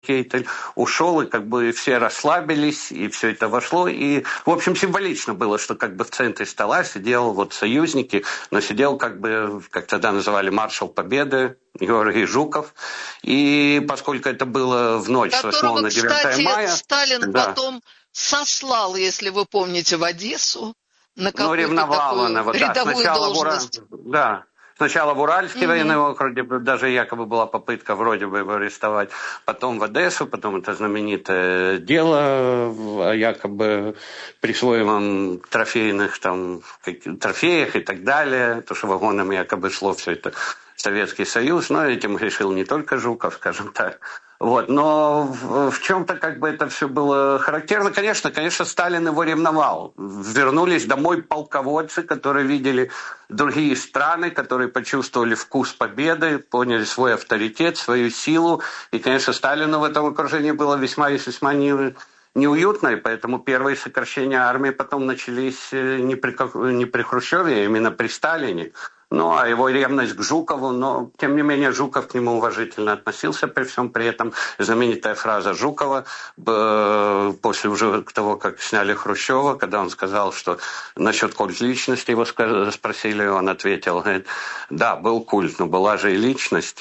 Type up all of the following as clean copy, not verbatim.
Кейтель ушел, и как бы все расслабились, и все это вошло. И, в общем, символично было, что как бы в центре стола сидел вот союзники, но сидел как бы, как тогда называли, маршал Победы, Георгий Жуков. И поскольку это было в ночь с 8 на 9 кстати, мая... Сталин потом сослал, если вы помните, в Одессу на какую-то такую рядовую должность. Сначала в Уральский военный округ, где даже якобы была попытка вроде бы его арестовать, потом в Одессу, потом это знаменитое дело о якобы присвоенном трофейных там трофеях и так далее, то, что вагонами якобы шло все это в Советский Союз, но этим грешил не только Жуков, скажем так. Вот, но в чем-то как бы это все было характерно. Конечно, Сталин его ревновал. Вернулись домой полководцы, которые видели другие страны, которые почувствовали вкус победы, поняли свой авторитет, свою силу. И, конечно, Сталину в этом окружении было весьма неуютно, и поэтому первые сокращения армии потом начались не при Хрущеве, а именно при Сталине. Ну, а его ревность к Жукову, но, тем не менее, Жуков к нему уважительно относился при всем при этом. Знаменитая фраза Жукова после уже того, как сняли Хрущева, когда он сказал, что насчет культа личности его спросили, он ответил, говорит, да, был культ, но была же и личность.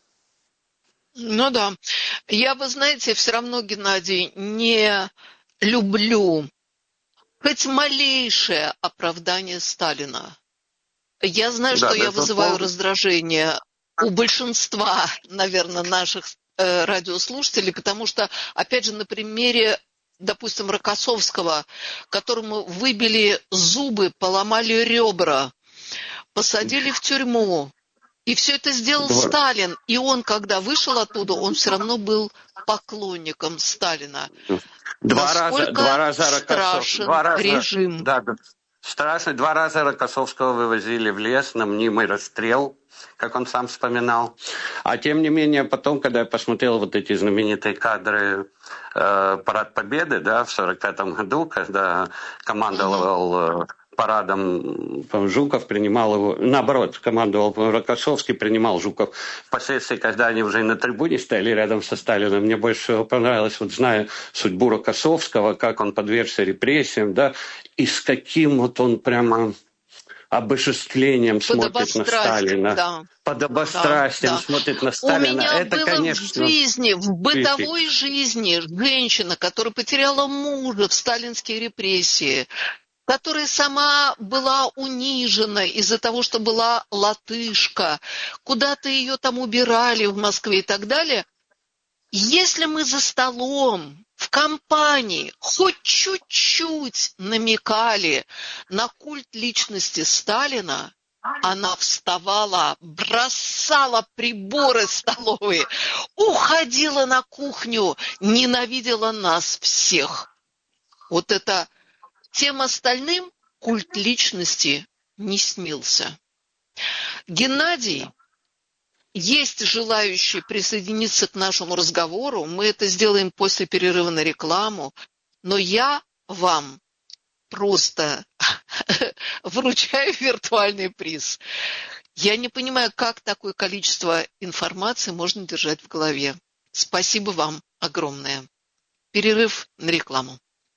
Ну да. Я, вы знаете, все равно, Геннадий, не люблю хоть малейшее оправдание Сталина. Я знаю, что я вызываю раздражение у большинства, наверное, наших радиослушателей, потому что, опять же, на примере, допустим, Рокоссовского, которому выбили зубы, поломали ребра, посадили в тюрьму. И все это сделал Сталин. И он, когда вышел оттуда, он все равно был поклонником Сталина. Два раза страшен режим. Страшно. 2 раза Рокоссовского вывозили в лес на мнимый расстрел, как он сам вспоминал. А тем не менее, потом, когда я посмотрел вот эти знаменитые кадры Парад Победы, да, в 1945 году, когда командовал парадом Жуков, принимал его, наоборот, командовал Рокоссовский, принимал Жуков. Впоследствии, когда они уже на трибуне стояли рядом со Сталиным, мне больше всего понравилось, вот зная судьбу Рокоссовского, как он подвергся репрессиям, да, и с каким вот он прямо обожествлением смотрит на Сталина. Да. Подобострастием смотрит на Сталина. У меня это, было конечно, в бытовой жизни женщина, которая потеряла мужа в сталинские репрессии, которая сама была унижена из-за того, что была латышка, куда-то ее там убирали в Москве и так далее. Если мы за столом, в компании, хоть чуть-чуть намекали на культ личности Сталина, она вставала, бросала приборы столовые, уходила на кухню, ненавидела нас всех. Вот это тем остальным культ личности не снился. Геннадий, есть желающие присоединиться к нашему разговору. Мы это сделаем после перерыва на рекламу. Но я вам просто вручаю виртуальный приз. Я не понимаю, как такое количество информации можно держать в голове. Спасибо вам огромное. Перерыв на рекламу.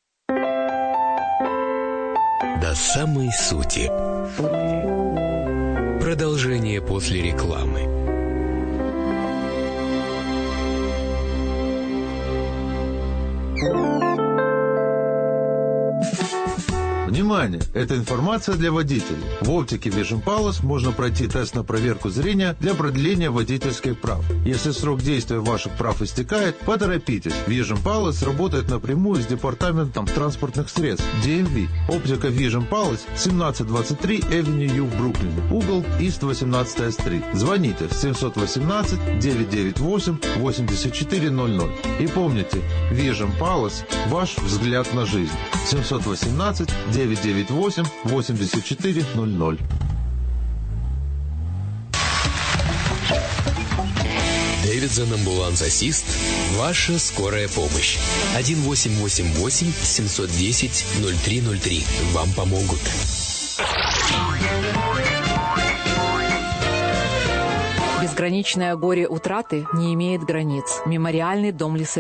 До самой сути. Продолжение после рекламы. Внимание! Эта информация для водителей. В оптике Vision Palace можно пройти тест на проверку зрения для продления водительских прав. Если срок действия ваших прав истекает, поторопитесь. Vision Palace работает напрямую с департаментом транспортных средств DMV. Оптика Vision Palace 1723 Avenue U в Бруклине. Угол East 18th Street. Звоните 718-998-8400. И помните, Vision Palace – ваш взгляд на жизнь. 718-998-8400. Дэвидсон Ambulance Assist – ваша скорая помощь. 1888-710-0303. Вам помогут. Безграничное горе утраты не имеет границ. Мемориальный дом Лиса